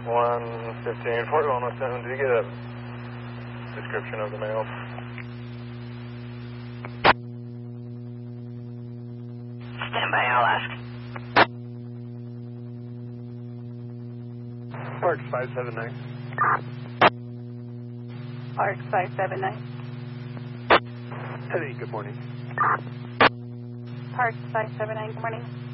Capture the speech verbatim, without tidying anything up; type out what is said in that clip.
one fifteen, Fort one oh seven, did you get a description of the male? Stand by, I'll ask. Parks five seven nine. Parks five seven nine. Teddy, good morning. Parks five seven nine, good morning.